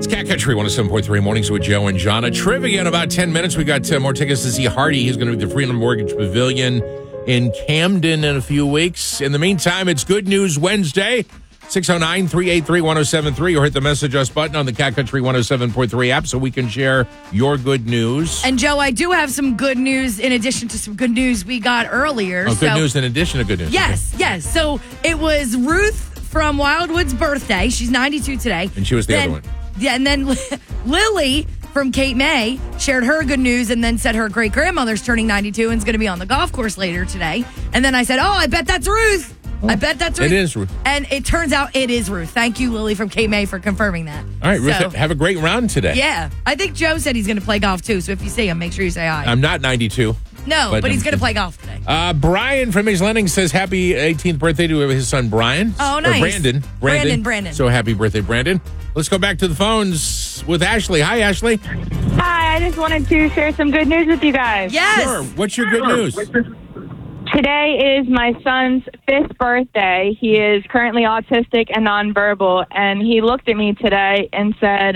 Cat Country 107.3 Mornings with Joe and Jonna. Trivia in about 10 minutes. We got more tickets to see Hardy. He's going to be at the Freedom Mortgage Pavilion in Camden in a few weeks. In the meantime, it's Good News Wednesday. 609-383-1073 or hit the message us button on the Cat Country 107.3 app so we can share your good news. And Joe, I do have some good news in addition to some good news we got earlier. Oh, good news in addition to good news. Yes, okay. yes. So it was Ruth from Wildwood's birthday. She's 92 today. And she was the other one. Yeah, and then Lily from Cape May shared her good news and then said her great-grandmother's turning 92 and is going to be on the golf course later today. And then I said, I bet that's Ruth. I bet that's Ruth. It is Ruth. And it turns out it is Ruth. Thank you, Lily from Cape May, for confirming that. All right, Ruth, have a great round today. Yeah. I think Joe said he's going to play golf, too. So if you see him, make sure you say hi. I'm not 92. No, but he's going to play golf today. Brian from East Landing says happy 18th birthday to his son, Brian. Oh, nice. Or Brandon. So happy birthday, Brandon. Let's go back to the phones with Ashley. Hi, Ashley. Hi, I just wanted to share some good news with you guys. Yes. Sure. What's your good news? Today is my son's 5th birthday. He is currently autistic and nonverbal, and he looked at me today and said,